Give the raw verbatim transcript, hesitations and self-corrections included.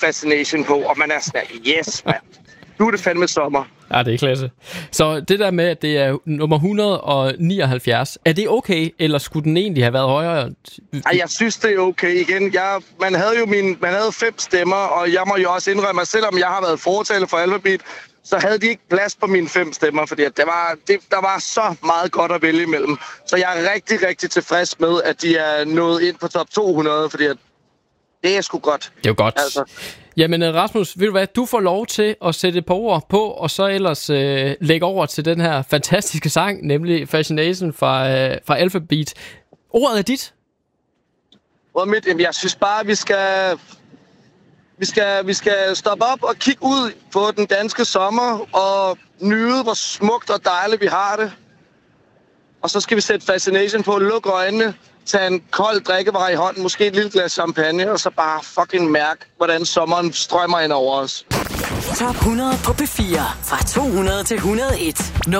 Fascination på, og man er sådan, yes, mand. Nu er det fandme sommer. Ja, det er klasse. Så det der med, at det er nummer et hundrede og nioghalvfjerds, er det okay, eller skulle den egentlig have været højere? Ej, jeg synes, det er okay. Igen, jeg, man havde jo min, man havde fem stemmer, og jeg må jo også indrømme, at selvom jeg har været fortaler for Alphabeat, så havde de ikke plads på mine fem stemmer, fordi at det var, det, der var så meget godt at vælge imellem. Så jeg er rigtig, rigtig tilfreds med, at de er nået ind på top to hundrede, fordi at det er sgu godt. Det er jo godt. Altså. Jamen Rasmus, ved du hvad, du får lov til at sætte et par ord på, og så ellers øh, lægge over til den her fantastiske sang, nemlig Fascination fra, øh, fra Alphabeat. Ordet er dit. Ordet mit? Jamen, jeg synes bare, vi skal... Vi skal, vi skal stoppe op og kigge ud på den danske sommer og nyde, hvor smukt og dejligt vi har det. Og så skal vi sætte Fascination på, lukke øjnene, tage en kold drikkevare i hånden, måske et lille glas champagne, og så bare fucking mærke, hvordan sommeren strømmer ind over os. Top hundrede på P fire. Fra to hundrede til et hundrede og et.